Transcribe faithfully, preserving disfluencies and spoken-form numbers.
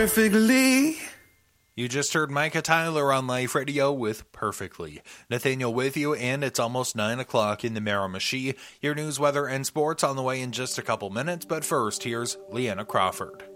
perfectly. You just heard Micah Tyler on Life Radio with Perfectly. Nathaniel with you, and it's almost nine o'clock in the Miramichi. Your news, weather, and sports on the way in just a couple minutes, but first, here's Leanna Crawford.